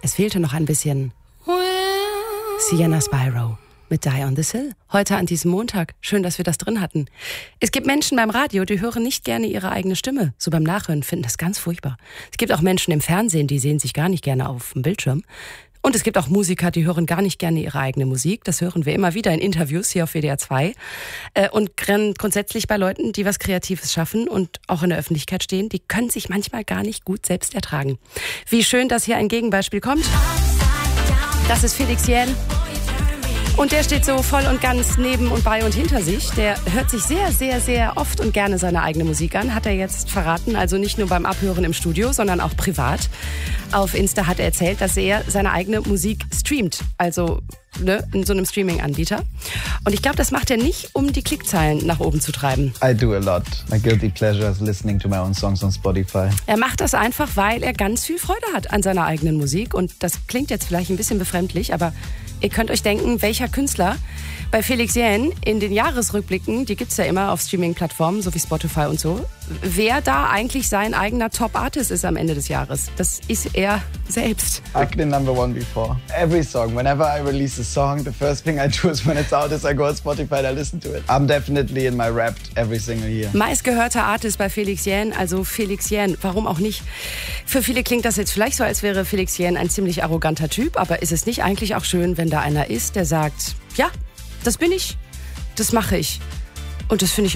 Es fehlte noch ein bisschen Sienna Spyro mit Die on this Hill. Heute an diesem Montag. Schön, dass wir das drin hatten. Es gibt Menschen beim Radio, die hören nicht gerne ihre eigene Stimme. So beim Nachhören finden das ganz furchtbar. Es gibt auch Menschen im Fernsehen, die sehen sich gar nicht gerne auf dem Bildschirm. Und es gibt auch Musiker, die hören gar nicht gerne ihre eigene Musik. Das hören wir immer wieder in Interviews hier auf WDR 2. Und grundsätzlich bei Leuten, die was Kreatives schaffen und auch in der Öffentlichkeit stehen, die können sich manchmal gar nicht gut selbst ertragen. Wie schön, dass hier ein Gegenbeispiel kommt. Das ist Felix Jähn. Und der steht so voll und ganz neben und bei und hinter sich. Der hört sich sehr, sehr, sehr oft und gerne seine eigene Musik an, hat er jetzt verraten. Also nicht nur beim Abhören im Studio, sondern auch privat. Auf Insta hat er erzählt, dass er seine eigene Musik streamt. Also in so einem Streaming-Anbieter. Und ich glaube, das macht er nicht, um die Klickzahlen nach oben zu treiben. I do a lot. My guilty pleasure is listening to my own songs on Spotify. Er macht das einfach, weil er ganz viel Freude hat an seiner eigenen Musik. Und das klingt jetzt vielleicht ein bisschen befremdlich, aber ihr könnt euch denken, welcher Künstler bei Felix Jähn in den Jahresrückblicken, die gibt's ja immer auf Streaming-Plattformen, so wie Spotify und so, wer da eigentlich sein eigener Top-Artist ist am Ende des Jahres. Das ist er selbst. I've been number one before. Every song, whenever I release a song, the first thing I do is when it's out is I go on Spotify and I listen to it. I'm definitely in my Wrapped every single year. Meistgehörter Artist bei Felix Jähn, also Felix Jähn. Warum auch nicht? Für viele klingt das jetzt vielleicht so, als wäre Felix Jähn ein ziemlich arroganter Typ, aber ist es nicht eigentlich auch schön, wenn da einer ist, der sagt, ja, das bin ich, das mache ich. Und das finde ich